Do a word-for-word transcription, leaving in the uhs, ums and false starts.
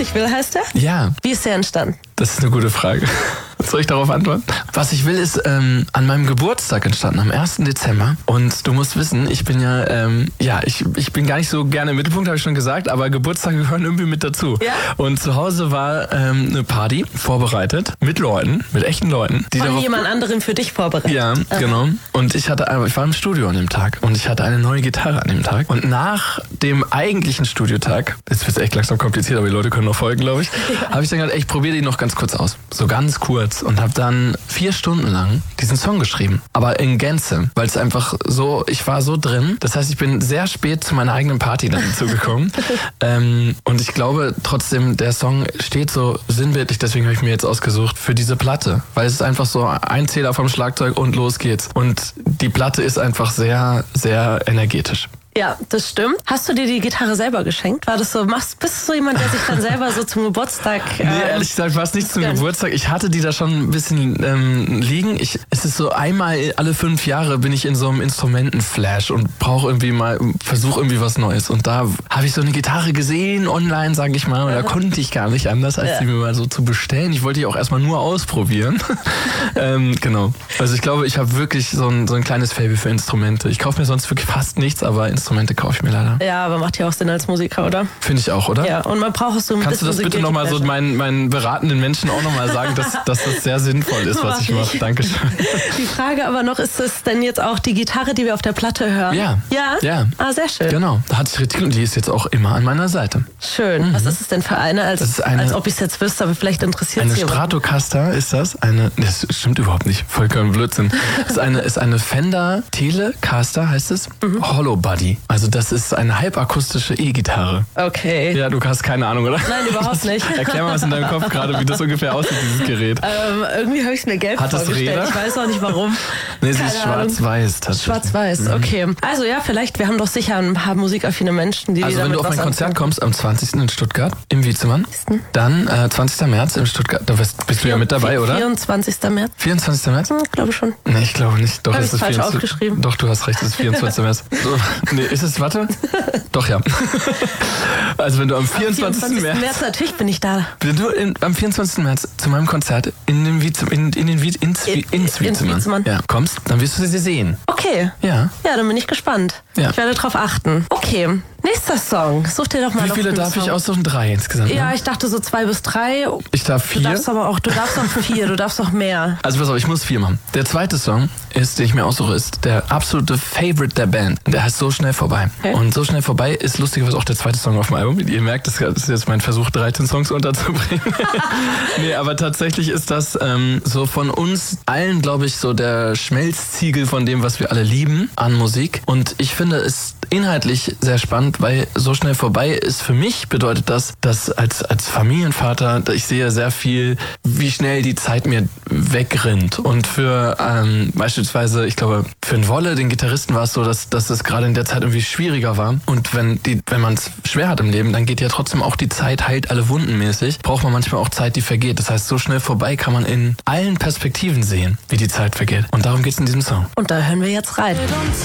ich will, heißt der? Ja. Wie ist der entstanden? Das ist eine gute Frage. Soll ich darauf antworten? Was ich will, ist ähm, an meinem Geburtstag entstanden, am ersten Dezember. Und du musst wissen, ich bin ja, ähm, ja, ich, ich bin gar nicht so gerne im Mittelpunkt, habe ich schon gesagt, aber Geburtstage gehören irgendwie mit dazu. Ja? Und zu Hause war ähm, eine Party vorbereitet mit Leuten, mit echten Leuten. Die Von darauf jemand anderem für dich vorbereitet. Ja, Aha. genau. Und ich hatte, ich war im Studio an dem Tag und ich hatte eine neue Gitarre an dem Tag. Und nach dem eigentlichen Studiotag, jetzt wird es echt langsam kompliziert, aber die Leute können noch folgen, glaube ich, ja. habe ich dann gedacht, ey, ich probiere die noch ganz kurz aus. So ganz kurz. Und habe dann vier Stunden lang diesen Song geschrieben. Aber in Gänze, weil es einfach so, ich war so drin. Das heißt, ich bin sehr spät zu meiner eigenen Party dann dazugekommen. ähm, und ich glaube trotzdem, der Song steht so sinnbildlich, deswegen habe ich mir jetzt ausgesucht, für diese Platte. Weil es ist einfach so ein Zähler vom Schlagzeug und los geht's. Und die Platte ist einfach sehr, sehr energetisch. Ja, das stimmt. Hast du dir die Gitarre selber geschenkt? War das so, machst, bist du so jemand, der sich dann selber so zum Geburtstag... Ähm, nee, ehrlich gesagt war es nicht zum Geburtstag. Ich hatte die da schon ein bisschen ähm, liegen. Ich, es ist so einmal alle fünf Jahre bin ich in so einem Instrumentenflash und brauche irgendwie mal, versuche irgendwie was Neues. Und da habe ich so eine Gitarre gesehen online, sage ich mal. Und da konnte ich gar nicht anders, als die mir mal so zu bestellen. Ich wollte die auch erstmal nur ausprobieren. ähm, genau. Also ich glaube, ich habe wirklich so ein, so ein kleines Faible für Instrumente. Ich kaufe mir sonst wirklich fast nichts, aber Instrumente kaufe ich mir leider. Ja, aber macht ja auch Sinn als Musiker, oder? Finde ich auch, oder? Ja, und man braucht es so ein Kannst bisschen... du das bitte nochmal so meinen, meinen beratenden Menschen auch nochmal sagen, dass, dass das sehr sinnvoll ist, was ich mache? Dankeschön. Die Frage aber noch, ist es denn jetzt auch die Gitarre, die wir auf der Platte hören? Ja. Ja? Ja. Ah, sehr schön. Genau, da hatte ich richtig und die ist jetzt auch immer an meiner Seite. Schön. Mhm. Was ist es denn für eine? Als, das ist eine, als ob ich es jetzt wüsste, aber vielleicht interessiert es Eine Stratocaster ist das. Eine, das stimmt überhaupt nicht, vollkommen Blödsinn. Das ist eine, ist eine Fender Telecaster, heißt es. Mhm. Hollow Body. Also das ist eine halbakustische E-Gitarre. Okay. Ja, du hast keine Ahnung, oder? Nein, überhaupt nicht. Erklär mal was in deinem Kopf gerade, wie das ungefähr aussieht, dieses Gerät. Ähm, irgendwie habe ich es mir gelb Hat vorgestellt. Räder? Ich weiß auch nicht warum. Nee, sie ist schwarz-weiß tatsächlich. Schwarz-weiß, mhm. okay. Also ja, vielleicht, wir haben doch sicher ein paar musikaffine Menschen, die Also die wenn du auf mein Konzert anfangen. kommst am zwanzigsten in Stuttgart, im Wiezemann, dann äh, zwanzigsten März in Stuttgart, da bist, bist du ja mit dabei, oder? vierundzwanzigsten März. vierundzwanzigsten März? Hm, glaube schon. Nee, ich glaube nicht. Doch, Hab es ist falsch vierundzwanzigsten aufgeschrieben. Doch, du hast recht, es ist vierundzwanzigsten März. So, nee, ist es, warte? Doch, ja. Also wenn du am vierundzwanzigsten März... natürlich bin ich da. Wenn du in, am vierundzwanzigsten März zu meinem Konzert in den Wieze, in, in den Wiez, ins, in, ins Wiezemann ja, kommst, dann wirst du sie sehen. Okay. Ja. Ja, dann bin ich gespannt. Ja. Ich werde drauf achten. Okay. Nächster Song. Such dir doch mal Wie noch viele darf Song. ich aussuchen? Drei insgesamt. Ja, ne? ich dachte so zwei bis drei. Ich darf vier. Du darfst aber auch, du darfst auch vier, du darfst auch mehr. Also pass auf, ich muss vier machen. Der zweite Song ist, den ich mir aussuche, ist der absolute Favorite der Band. Der heißt So schnell vorbei. Okay. Und So schnell vorbei ist lustigerweise auch der zweite Song auf dem Album. Ihr merkt, das ist jetzt mein Versuch, dreizehn Songs unterzubringen. Nee, aber tatsächlich ist das ähm, so von uns allen, glaube ich, so der Schmelztiegel von dem, was wir alle lieben an Musik. Und ich finde es inhaltlich sehr spannend, weil So schnell vorbei ist für mich, bedeutet das, dass als, als Familienvater, ich sehe sehr viel, wie schnell die Zeit mir wegrinnt. Und für ähm, beispielsweise, ich glaube, für den Wolle, den Gitarristen, war es so, dass, dass es gerade in der Zeit irgendwie schwieriger war. Und wenn die, wenn man es schwer hat im Leben, dann geht ja trotzdem auch die Zeit, heilt alle Wunden mäßig. Braucht man manchmal auch Zeit, die vergeht. Das heißt, so schnell vorbei kann man in allen Perspektiven sehen, wie die Zeit vergeht. Und darum geht es in diesem Song. Und da hören wir jetzt rein.